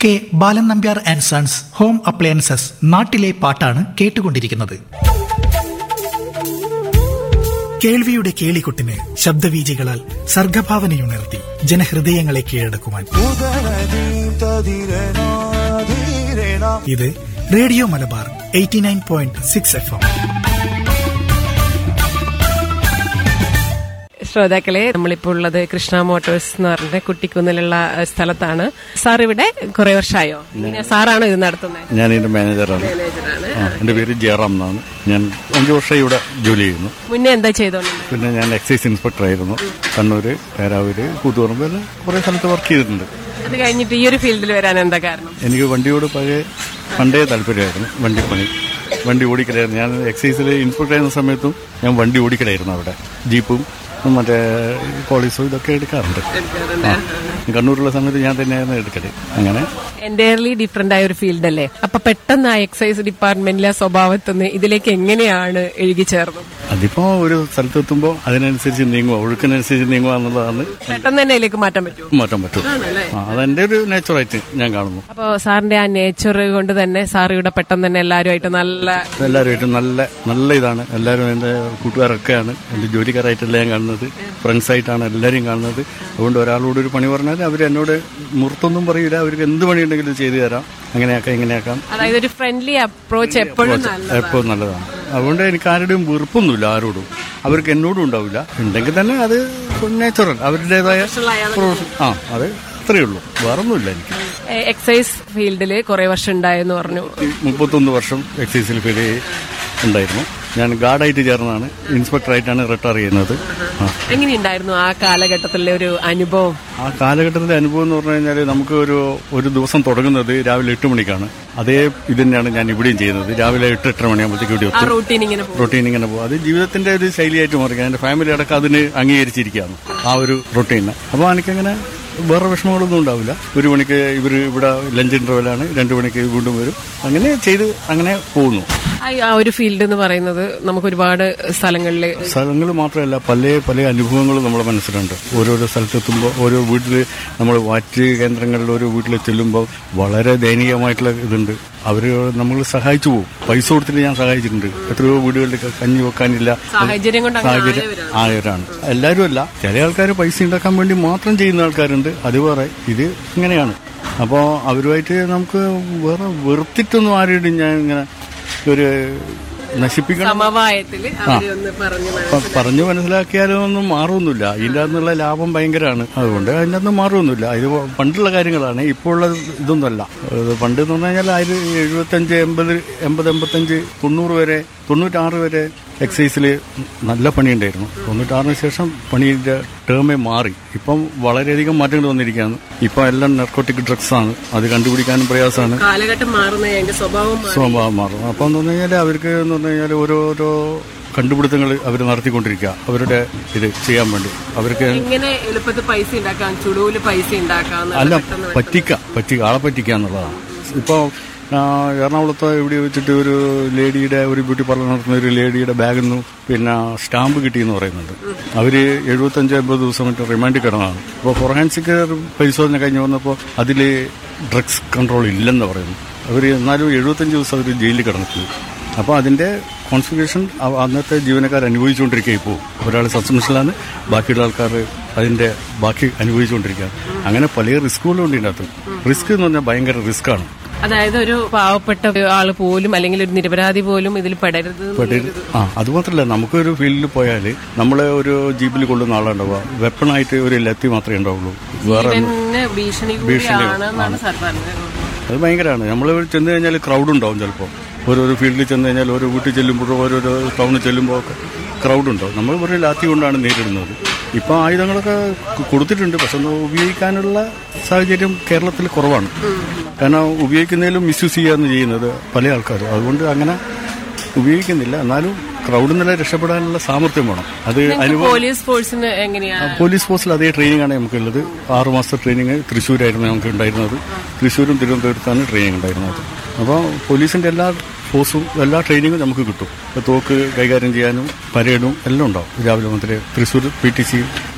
K Balan Nambiar and sons home appliances നാട്ടിലെ പാട്ടാണ് കേട്ടുകൊണ്ടിരിക്കുന്നത്. കേൾവിയുടെ കേളികൊട്ടിന് ശബ്ദവീചികളാൽ സർഗഭാവനയുണർത്തി ജനഹൃദയങ്ങളെ കീഴടക്കുവാൻ ഇത് റേഡിയോ മലബാർ 89.6 FM. ശ്രോതാക്കളെ, നമ്മളിപ്പോൾ ഉള്ളത് കൃഷ്ണ മോട്ടോഴ്സ് എന്ന് പറഞ്ഞ കുട്ടിക്കുന്നിലുള്ള സ്ഥലത്താണ്. സാർ ഇവിടെ കുറെ വർഷമായോ? സാറാണോ ഇത് നടത്തുന്നത്? ഞാൻ ഇതിന്റെ മാനേജറാണ്. എന്റെ പേര് ജയറാം എന്നാണ്. ഞാൻ 5 വർഷം ഇവിടെ ജോലി ചെയ്യുന്നു. മുന്നേ എന്താ ചെയ്തോണ്ട്? പിന്നെ ഞാൻ എക്സൈസ് ഇൻസ്പെക്ടർ ആയിരുന്നു. കണ്ണൂര്, പേരാവൂര്, കൂത്തുപറമ്പ് എല്ലാം കുറെ സ്ഥലത്ത് വർക്ക് ചെയ്തിട്ടുണ്ട്. അത് കഴിഞ്ഞിട്ട് ഈ ഒരു ഫീൽഡിൽ വരാൻ എന്താ കാരണം? എനിക്ക് വണ്ടിയോട് പണ്ടേ താല്പര്യമായിരുന്നു. വണ്ടി ഓടിക്കലായിരുന്നു. ഞാൻ എക്സൈസിൽ ഇൻസ്പെക്ടർ ആയിരുന്ന സമയത്തും ഞാൻ വണ്ടി ഓടിക്കലായിരുന്നു. അവിടെ ജീപ്പും മറ്റേ പോളീസും ഇതൊക്കെ എടുക്കാറുണ്ട്. കണ്ണൂരുള്ള സമയത്ത് ഞാൻ തന്നെയായിരുന്നു എടുക്കല്. അങ്ങനെ എൻറ്റയർലി ഡിഫറെന്റ് ആയ ഒരു ഫീൽഡ് അല്ലേ? അപ്പൊ പെട്ടെന്ന് ആ എക്സൈസ് ഡിപ്പാർട്ട്മെന്റിലെ സ്വഭാവത്തുനിന്ന് ഇതിലേക്ക് എങ്ങനെയാണ് എഴുകിച്ചേർന്നത്? അതിപ്പോ ഒരു സ്ഥലത്തെത്തുമ്പോ അതിനനുസരിച്ച് നീങ്ങുക, ഒഴുക്കിനനുസരിച്ച് നീങ്ങുക എന്നുള്ളതാണ്. പെട്ടെന്ന് തന്നെ അതിലേക്ക് മാറ്റാൻ പറ്റും. അതെന്റെ ഒരു നേച്ചറായിട്ട് ഞാൻ കാണുന്നു. അപ്പൊ സാറിന്റെ ആ നേച്ചർ കൊണ്ട് തന്നെ സാർ ഇവിടെ പെട്ടെന്ന് തന്നെ എല്ലാവരുമായിട്ട് നല്ല ഇതാണ്. എല്ലാവരും എന്റെ കൂട്ടുകാരൊക്കെയാണ്. എന്റെ ജോലിക്കാരായിട്ടല്ല ഞാൻ കാണുന്നത്, ഫ്രണ്ട്സ് ആയിട്ടാണ് എല്ലാവരും കാണുന്നത്. അതുകൊണ്ട് ഒരാളോട് ഒരു പണി പറഞ്ഞാൽ അവർ എന്നോട് മുഹൂർത്തൊന്നും പറയില്ല. അവർക്ക് എന്ത് പണിയുണ്ടെങ്കിലും ചെയ്തു തരാം. അങ്ങനെയാക്കാം, ഇങ്ങനെയാക്കാം. അതായത് ഒരു ഫ്രണ്ട്ലി അപ്രോച്ച് എപ്പോഴും നല്ലതാണ്. അതുകൊണ്ട് എനിക്ക് ആരുടെയും വെറുപ്പൊന്നുമില്ല ആരോടും. അവർക്ക് എന്നോടും ഉണ്ടാവില്ല. ഉണ്ടെങ്കിൽ തന്നെ അത് നാച്ചുറൽ, അവരുടേതായ അത് അത്രയേ ഉള്ളൂ. വേറൊന്നുമില്ല. എനിക്ക് എക്സൈസ് ഫീൽഡില് കുറെ വർഷം ഉണ്ടായെന്ന് പറഞ്ഞു. 31 വർഷം എക്സൈസിൽ ഫീൽഡ് ഉണ്ടായിരുന്നു. ഞാൻ ഗാർഡായിട്ട് ചേർന്നാണ്, ഇൻസ്പെക്ടറായിട്ടാണ് റിട്ടയർ ചെയ്യുന്നത്. എങ്ങനെയുണ്ടായിരുന്നു ആ കാലഘട്ടത്തിലെ ഒരു അനുഭവം? ആ കാലഘട്ടത്തിലെ അനുഭവം എന്ന് പറഞ്ഞു കഴിഞ്ഞാൽ നമുക്ക് ഒരു ദിവസം തുടങ്ങുന്നത് രാവിലെ 8 മണിക്കാണ്. അതേ ഇത് തന്നെയാണ് ഞാൻ ഇവിടെയും ചെയ്യുന്നത്. രാവിലെ 8-8:30 മണിയാകുമ്പോഴത്തേക്ക് ഇവിടെ എത്തും. റൊട്ടീൻ ഇങ്ങനെ പോകും. അത് ജീവിതത്തിന്റെ ഒരു ശൈലിയായിട്ട് മാറി. എന്റെ ഫാമിലി അടക്കം അതിന് അംഗീകരിച്ചിരിക്കുകയാണ് ആ ഒരു റൊട്ടീന്. അപ്പോൾ എനിക്കങ്ങനെ വേറെ വിഷമങ്ങളൊന്നും ഉണ്ടാവില്ല. 1 മണിക്ക് ഇവിടെ ലഞ്ച് ഇന്റർവെല്ലാണ്, 2 മണിക്ക് വീണ്ടും വരും. അങ്ങനെ ചെയ്ത് അങ്ങനെ പോകുന്നു. ആ ഒരു ഫീൽഡ് എന്ന് പറയുന്നത് നമുക്ക് ഒരുപാട് സ്ഥലങ്ങൾ മാത്രമല്ല, പല അനുഭവങ്ങളും നമ്മുടെ മനസ്സിലുണ്ട്. ഓരോരോ സ്ഥലത്തെത്തുമ്പോൾ, ഓരോ വീട്ടിൽ നമ്മൾ വാറ്റ് കേന്ദ്രങ്ങളിൽ ഓരോ വീട്ടിൽ ചെല്ലുമ്പോൾ വളരെ ദയനീയമായിട്ടുള്ള ഇതുണ്ട്. അവര് നമ്മൾ സഹായിച്ചു പോകും. പൈസ കൊടുത്തിട്ട് ഞാൻ സഹായിച്ചിട്ടുണ്ട്. എത്രയോ വീടുകളിൽ കഞ്ഞി വെക്കാനില്ല സാഹചര്യം ആയവരാണ്. എല്ലാവരും അല്ല, ചില ആൾക്കാർ പൈസ ഉണ്ടാക്കാൻ വേണ്ടി മാത്രം ചെയ്യുന്ന ആൾക്കാരുണ്ട്. അത് വേറെ, ഇത് ഇങ്ങനെയാണ്. അപ്പോൾ അവരുമായിട്ട് നമുക്ക് വേറെ വെറുത്തിട്ടൊന്നും ആരോടും ഞാൻ ഇങ്ങനെ ഒരു നശിപ്പിക്കണം പറഞ്ഞു മനസ്സിലാക്കിയാലും ഒന്നും മാറുമൊന്നുമില്ല. ഇതിൻ്റെ അകത്തുള്ള ലാഭം ഭയങ്കരമാണ്. അതുകൊണ്ട് അതിൻ്റെ അകത്ത് മാറുമൊന്നുമില്ല. ഇത് പണ്ടുള്ള കാര്യങ്ങളാണ്, ഇപ്പോൾ ഉള്ള ഇതൊന്നുമല്ല. പണ്ട് എന്ന് പറഞ്ഞു കഴിഞ്ഞാൽ 75, 80, 85, 90 വരെ, 96 വരെ എക്സൈസിൽ നല്ല പണിയുണ്ടായിരുന്നു. 96-ന് ശേഷം പണിയുടെ ടേമേ മാറി. ഇപ്പം വളരെയധികം മാറ്റങ്ങൾ വന്നിരിക്കുകയാണ്. ഇപ്പം എല്ലാം നർക്കോട്ടിക് ഡ്രഗ്സ് ആണ്. അത് കണ്ടുപിടിക്കാനും പ്രയാസമാണ്. സ്വഭാവം മാറും. അപ്പം എന്ന് പറഞ്ഞു കഴിഞ്ഞാൽ അവർക്ക് എന്ന് പറഞ്ഞു കഴിഞ്ഞാൽ ഓരോരോ കണ്ടുപിടുത്തങ്ങൾ അവർ നടത്തിക്കൊണ്ടിരിക്കുക, അവരുടെ ഇത് ചെയ്യാൻ വേണ്ടി. അവർക്ക് അല്ല, ആളെ പറ്റിക്കുക എന്നുള്ളതാണ്. ഇപ്പോൾ എറണാകുളത്ത് ഇവിടെ വെച്ചിട്ട് ഒരു ബ്യൂട്ടി പാർലർ നടത്തുന്ന ഒരു ലേഡിയുടെ ബാഗിൽ നിന്ന് പിന്നെ സ്റ്റാമ്പ് കിട്ടിയെന്ന് പറയുന്നുണ്ട്. അവര് 75-80 ദിവസം മറ്റേ റിമാൻഡിൽ കിടന്നതാണ്. അപ്പോൾ ഫോറൻസിക് പരിശോധന കഴിഞ്ഞ് വന്നപ്പോൾ അതിൽ ഡ്രഗ്സ് കൺട്രോൾ ഇല്ലെന്ന് പറയുന്നു. അവർ എന്നാലും 75 ദിവസം അവർ ജയിലിൽ കിടന്നിട്ടുണ്ട്. അപ്പോൾ അതിന്റെ കോൺസിക്വൻഷൻ അന്നത്തെ ജീവനക്കാർ അനുഭവിച്ചുകൊണ്ടിരിക്കുക. ഇപ്പോൾ ഒരാൾ സസ്പെൻഷനിലാണ്, ബാക്കിയുള്ള ആൾക്കാർ അതിന്റെ ബാക്കി അനുഭവിച്ചുകൊണ്ടിരിക്കുക. അങ്ങനെ പല റിസ്കുകളും ഉണ്ട് ഇതിനകത്ത്. റിസ്ക് എന്ന് പറഞ്ഞാൽ ഭയങ്കര റിസ്ക്കാണ്. അതായത് ഒരു പാവപ്പെട്ട ആള് പോലും അല്ലെങ്കിൽ ഒരു നിരപരാധി പോലും ഇതിൽ പെടരുത്. അതുമാത്രമല്ല, നമുക്കൊരു ഫീൽഡിൽ പോയാൽ നമ്മളെ ഒരു ജീപ്പിൽ കൊള്ളുന്ന ആളുണ്ടാവുക, വെപ്പണായിട്ട് ഒരു ലത്തി മാത്രമേ ഉണ്ടാവുള്ളൂ. വേറെ ഭീഷണി അത് ഭയങ്കരമാണ്. നമ്മൾ ചെന്ന് കഴിഞ്ഞാൽ ക്രൗഡ് ഉണ്ടാവും. ചിലപ്പോൾ ഓരോരോ ഫീൽഡിൽ ചെന്ന് കഴിഞ്ഞാൽ ഓരോ വീട്ടിൽ ചെല്ലുമ്പോഴോ ഓരോരോ ടൗണിൽ ചെല്ലുമ്പോൾ ക്രൗഡ് ഉണ്ടാവും. നമ്മൾ വെറും ലാത്തി കൊണ്ടാണ് നേരിടുന്നത്. ഇപ്പം ആയുധങ്ങളൊക്കെ കൊടുത്തിട്ടുണ്ട്, പക്ഷെ ഉപയോഗിക്കാനുള്ള സാഹചര്യം കേരളത്തിൽ കുറവാണ്. കാരണം ഉപയോഗിക്കുന്നതിലും മിസ്യൂസ് ചെയ്യാന്ന് ചെയ്യുന്നത് പല ആൾക്കാരും. അതുകൊണ്ട് അങ്ങനെ ഉപയോഗിക്കുന്നില്ല. എന്നാലും ക്രൗഡിൽ നിന്ന് രക്ഷപ്പെടാനുള്ള സാമർത്ഥ്യം വേണം. അത് പോലീസ് ഫോഴ്സിൽ അതേ ട്രെയിനിങ് ആണ് നമുക്കുള്ളത്. 6 മാസത്തെ ട്രെയിനിങ് തൃശ്ശൂരായിരുന്നു നമുക്ക് ഉണ്ടായിരുന്നത്. തൃശ്ശൂരും തിരുവനന്തപുരത്താണ് ട്രെയിനിങ് ഉണ്ടായിരുന്നത്. അപ്പോൾ പോലീസിന്റെ എല്ലാ ഫോഴ്സും എല്ലാ ട്രെയിനിങ്ങും നമുക്ക് കിട്ടും. തോക്ക് കൈകാര്യം ചെയ്യാനും പരേഡും എല്ലാം ഉണ്ടാവും. രാവിലെ മുതൽ തൃശ്ശൂർ PTC